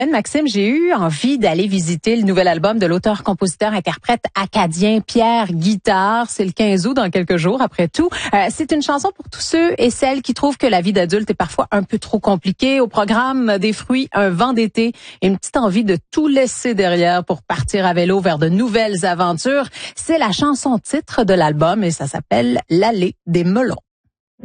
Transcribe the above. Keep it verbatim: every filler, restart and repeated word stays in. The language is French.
Maxime, j'ai eu envie d'aller visiter le nouvel album de l'auteur-compositeur-interprète acadien Pierre Guitard. C'est le quinze août, dans quelques jours, après tout. Euh, c'est une chanson pour tous ceux et celles qui trouvent que la vie d'adulte est parfois un peu trop compliquée. Au programme, des fruits, un vent d'été et une petite envie de tout laisser derrière pour partir à vélo vers de nouvelles aventures. C'est la chanson titre de l'album et ça s'appelle « L'allée des melons ».